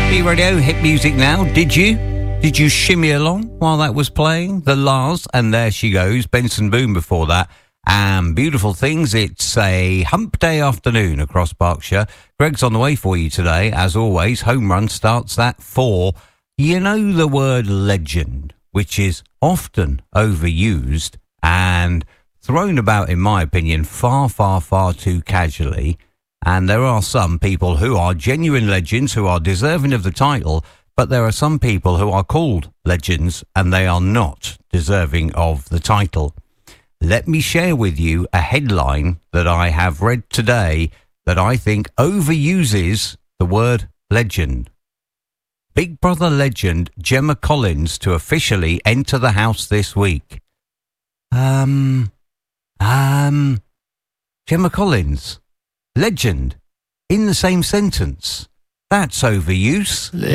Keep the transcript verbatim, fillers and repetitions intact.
Radio, hit music now. Did you? Did you shimmy along while that was playing? The Lars, and there she goes. Benson Boone before that. And beautiful things. It's a hump day afternoon across Berkshire. Greg's on the way for you today. As always, home run starts at four. You know the word legend, which is often overused and thrown about, in my opinion, far, far, far too casually. And there are some people who are genuine legends who are deserving of the title, but there are some people who are called legends and they are not deserving of the title. Let me share with you a headline that I have read today that I think overuses the word legend. Big Brother legend Gemma Collins to officially enter the house this week. Um, um, Gemma Collins. Legend in the same sentence. That's overuse.